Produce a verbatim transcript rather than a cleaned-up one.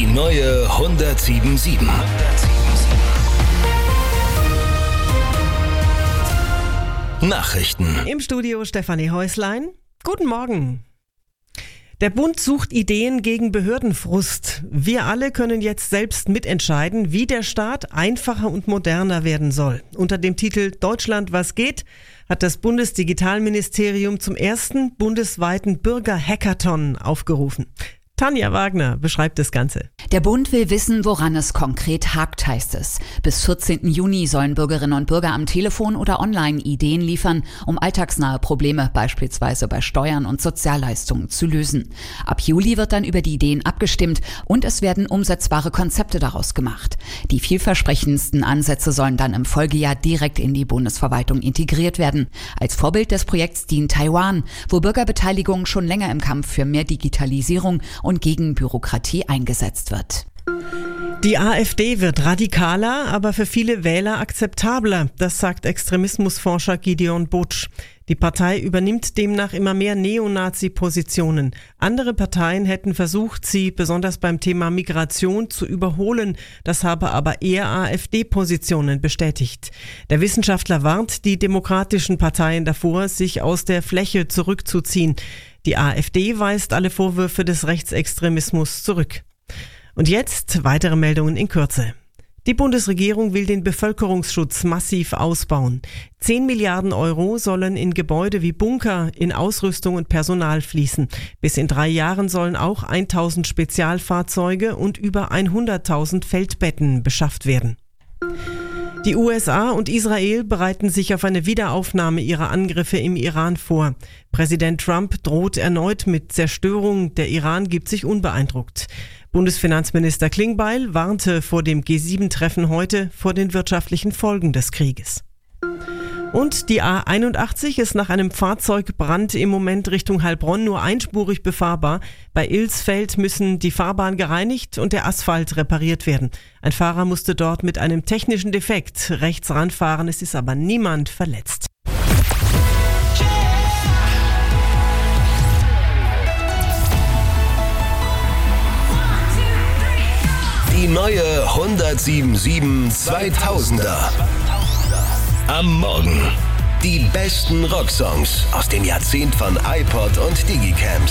Die neue hundertsieben Komma sieben. Nachrichten. Im Studio Stefanie Häuslein. Guten Morgen. Der Bund sucht Ideen gegen Behördenfrust. Wir alle können jetzt selbst mitentscheiden, wie der Staat einfacher und moderner werden soll. Unter dem Titel Deutschland, was geht? Hat das Bundesdigitalministerium zum ersten bundesweiten Bürger-Hackathon aufgerufen. Tanja Wagner beschreibt das Ganze. Der Bund will wissen, woran es konkret hakt, heißt es. Bis vierzehnten Juni sollen Bürgerinnen und Bürger am Telefon oder online Ideen liefern, um alltagsnahe Probleme, beispielsweise bei Steuern und Sozialleistungen, zu lösen. Ab Juli wird dann über die Ideen abgestimmt und es werden umsetzbare Konzepte daraus gemacht. Die vielversprechendsten Ansätze sollen dann im Folgejahr direkt in die Bundesverwaltung integriert werden. Als Vorbild des Projekts dient Taiwan, wo Bürgerbeteiligung schon länger im Kampf für mehr Digitalisierung und gegen Bürokratie eingesetzt wird. Die AfD wird radikaler, aber für viele Wähler akzeptabler, das sagt Extremismusforscher Gideon Butsch. Die Partei übernimmt demnach immer mehr Neonazi-Positionen. Andere Parteien hätten versucht, sie besonders beim Thema Migration zu überholen. Das habe aber eher AfD-Positionen bestätigt. Der Wissenschaftler warnt die demokratischen Parteien davor, sich aus der Fläche zurückzuziehen. Die AfD weist alle Vorwürfe des Rechtsextremismus zurück. Und jetzt weitere Meldungen in Kürze. Die Bundesregierung will den Bevölkerungsschutz massiv ausbauen. Zehn Milliarden Euro sollen in Gebäude wie Bunker, in Ausrüstung und Personal fließen. Bis in drei Jahren sollen auch tausend Spezialfahrzeuge und über hunderttausend Feldbetten beschafft werden. Die U S A und Israel bereiten sich auf eine Wiederaufnahme ihrer Angriffe im Iran vor. Präsident Trump droht erneut mit Zerstörung. Der Iran gibt sich unbeeindruckt. Bundesfinanzminister Klingbeil warnte vor dem G sieben Treffen heute vor den wirtschaftlichen Folgen des Krieges. Und die A einundachtzig ist nach einem Fahrzeugbrand im Moment Richtung Heilbronn nur einspurig befahrbar. Bei Ilsfeld müssen die Fahrbahn gereinigt und der Asphalt repariert werden. Ein Fahrer musste dort mit einem technischen Defekt rechts ranfahren, es ist aber niemand verletzt. Die neue hundertsieben Komma sieben zweitausender. Am Morgen. Die besten Rocksongs aus dem Jahrzehnt von iPod und Digicams.